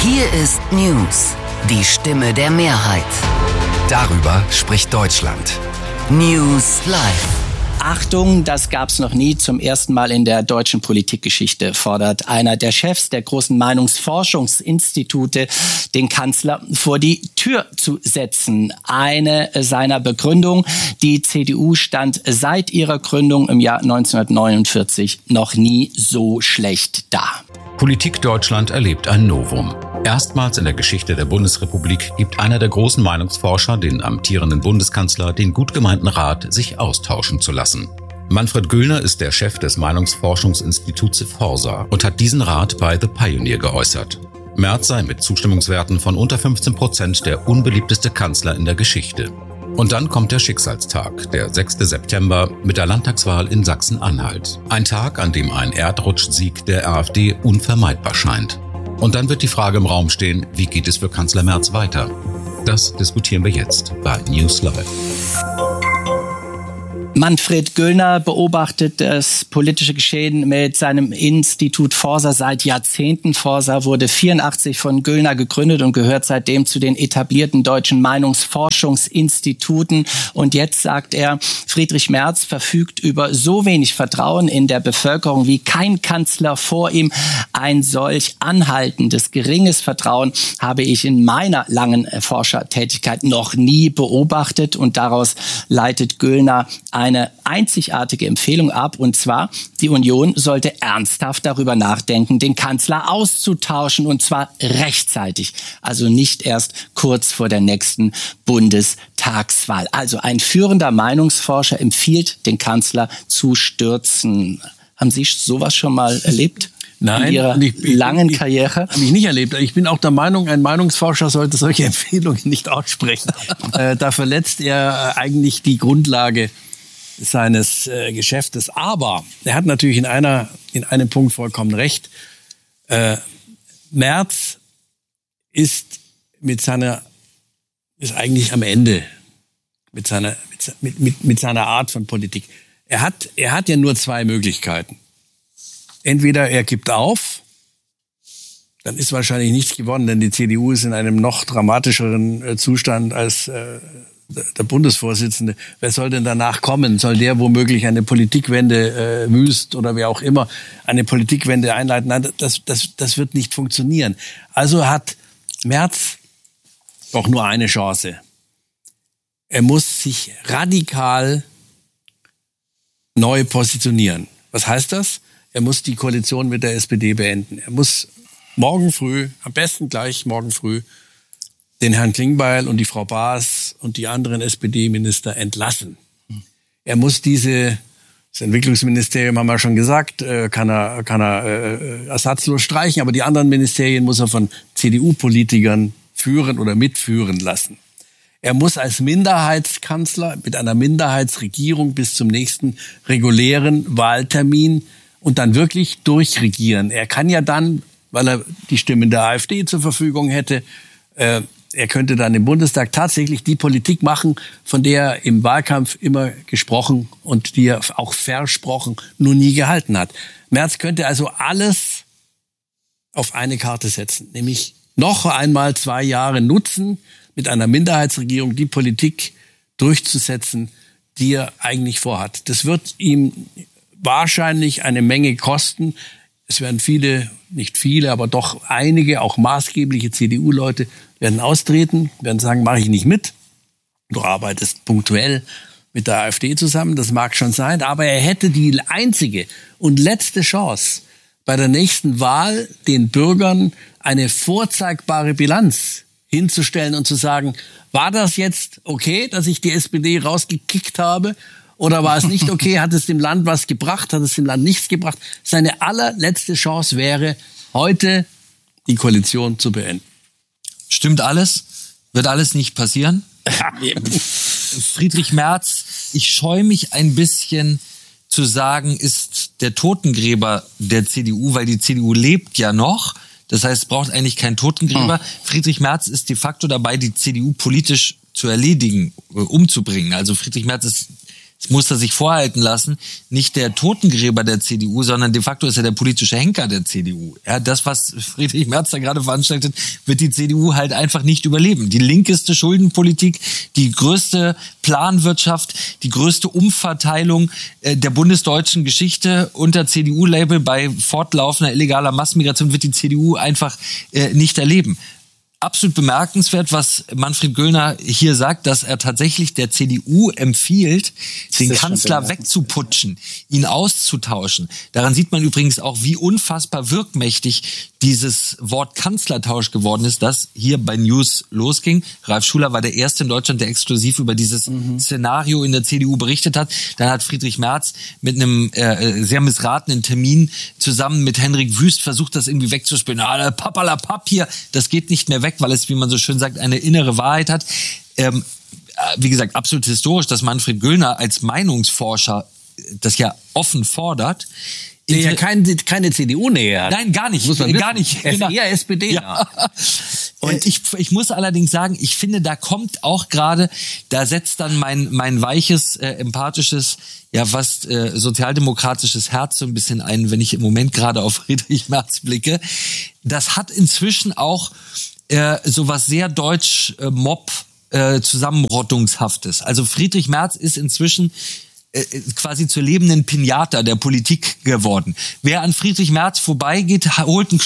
Hier ist News, die Stimme der Mehrheit. Darüber spricht Deutschland. News Live. Achtung, das gab's noch nie. Zum ersten Mal in der deutschen Politikgeschichte fordert einer der Chefs der großen Meinungsforschungsinstitute den Kanzler vor die Tür zu setzen. Eine seiner Begründungen: Die CDU stand seit ihrer Gründung im Jahr 1949 noch nie so schlecht da. Politik Deutschland erlebt ein Novum. Erstmals in der Geschichte der Bundesrepublik gibt einer der großen Meinungsforscher den amtierenden Bundeskanzler den gut gemeinten Rat, sich austauschen zu lassen. Manfred Göllner ist der Chef des Meinungsforschungsinstituts Forsa und hat diesen Rat bei The Pioneer geäußert. Merz sei mit Zustimmungswerten von unter 15% der unbeliebteste Kanzler in der Geschichte. Und dann kommt der Schicksalstag, der 6. September mit der Landtagswahl in Sachsen-Anhalt. Ein Tag, an dem ein Erdrutschsieg der AfD unvermeidbar scheint. Und dann wird die Frage im Raum stehen, wie geht es für Kanzler Merz weiter? Das diskutieren wir jetzt bei News Live. Manfred Göllner beobachtet das politische Geschehen mit seinem Institut Forsa seit Jahrzehnten. Forsa wurde 1984 von Göllner gegründet und gehört seitdem zu den etablierten deutschen Meinungsforschungsinstituten. Und jetzt sagt er, Friedrich Merz verfügt über so wenig Vertrauen in der Bevölkerung wie kein Kanzler vor ihm. Ein solch anhaltendes, geringes Vertrauen habe ich in meiner langen Forschertätigkeit noch nie beobachtet. Und daraus leitet Göllner eine einzigartige Empfehlung ab, und zwar: Die Union sollte ernsthaft darüber nachdenken, den Kanzler auszutauschen, und zwar rechtzeitig, also nicht erst kurz vor der nächsten Bundestagswahl. Also ein führender Meinungsforscher empfiehlt, den Kanzler zu stürzen. Haben Sie sowas schon mal erlebt? Nein, in Ihrer langen Karriere? Habe ich nicht erlebt. Ich bin auch der Meinung, ein Meinungsforscher sollte solche Empfehlungen nicht aussprechen. Da verletzt er eigentlich die Grundlage seines Geschäftes. Aber er hat natürlich in einem Punkt vollkommen recht. Merz ist eigentlich am Ende mit seiner Art von Politik. Er hat ja nur zwei Möglichkeiten. Entweder er gibt auf, dann ist wahrscheinlich nichts gewonnen, denn die CDU ist in einem noch dramatischeren Zustand als der Bundesvorsitzende. Wer soll denn danach kommen? Soll der womöglich eine Politikwende, Wüst oder wer auch immer, eine Politikwende einleiten? Nein, das wird nicht funktionieren. Also hat Merz doch nur eine Chance. Er muss sich radikal neu positionieren. Was heißt das? Er muss die Koalition mit der SPD beenden. Er muss morgen früh, am besten gleich morgen früh, den Herrn Klingbeil und die Frau Baas und die anderen SPD-Minister entlassen. Er muss das Entwicklungsministerium, haben wir schon gesagt, kann er ersatzlos streichen, aber die anderen Ministerien muss er von CDU-Politikern führen oder mitführen lassen. Er muss als Minderheitskanzler mit einer Minderheitsregierung bis zum nächsten regulären Wahltermin und dann wirklich durchregieren. Er kann ja dann, weil er die Stimmen der AfD zur Verfügung hätte, er könnte dann im Bundestag tatsächlich die Politik machen, von der er im Wahlkampf immer gesprochen und die er auch versprochen, nur nie gehalten hat. Merz könnte also alles auf eine Karte setzen, nämlich noch einmal 2 Jahre nutzen, mit einer Minderheitsregierung die Politik durchzusetzen, die er eigentlich vorhat. Das wird ihm wahrscheinlich eine Menge kosten. Es werden viele, nicht viele, aber doch einige, auch maßgebliche CDU-Leute werden austreten, werden sagen, mache ich nicht mit. Du arbeitest punktuell mit der AfD zusammen, das mag schon sein, aber er hätte die einzige und letzte Chance, bei der nächsten Wahl den Bürgern eine vorzeigbare Bilanz hinzustellen und zu sagen, war das jetzt okay, dass ich die SPD rausgekickt habe? Oder war es nicht okay? Hat es dem Land was gebracht? Hat es dem Land nichts gebracht? Seine allerletzte Chance wäre, heute die Koalition zu beenden. Stimmt alles? Wird alles nicht passieren? Friedrich Merz, ich scheue mich ein bisschen zu sagen, ist der Totengräber der CDU, weil die CDU lebt ja noch. Das heißt, es braucht eigentlich keinen Totengräber. Friedrich Merz ist de facto dabei, die CDU politisch zu erledigen, umzubringen. Also Friedrich Merz ist Das muss er sich vorhalten lassen. Nicht der Totengräber der CDU, sondern de facto ist er der politische Henker der CDU. Ja, das, was Friedrich Merz da gerade veranstaltet, wird die CDU halt einfach nicht überleben. Die linkeste Schuldenpolitik, die größte Planwirtschaft, die größte Umverteilung der bundesdeutschen Geschichte unter CDU-Label bei fortlaufender illegaler Massenmigration wird die CDU einfach nicht erleben. Absolut bemerkenswert, was Manfred Göllner hier sagt, dass er tatsächlich der CDU empfiehlt, den Kanzler wegzuputschen, ihn auszutauschen. Daran sieht man übrigens auch, wie unfassbar wirkmächtig dieses Wort Kanzlertausch geworden ist, das hier bei News losging. Ralf Schuler war der Erste in Deutschland, der exklusiv über dieses Szenario in der CDU berichtet hat. Dann hat Friedrich Merz mit einem sehr missratenen Termin zusammen mit Henrik Wüst versucht, das irgendwie wegzuspielen. Papalapap hier, das geht nicht mehr weg, weil es, wie man so schön sagt, eine innere Wahrheit hat. Wie gesagt, absolut historisch, dass Manfred Göllner als Meinungsforscher das ja offen fordert. Der ja keine CDU-Nähe hat. Nein, gar nicht. Muss man gar nicht. Er ist eher SPD. Ja. Und ich muss allerdings sagen, ich finde, da kommt auch gerade, da setzt dann mein weiches, empathisches, ja fast sozialdemokratisches Herz so ein bisschen ein, wenn ich im Moment gerade auf Friedrich Merz blicke. Das hat inzwischen auch so was sehr deutsch Mob Zusammenrottungshaftes. Also Friedrich Merz ist inzwischen quasi zur lebenden Pinata der Politik geworden. Wer an Friedrich Merz vorbeigeht, holt einen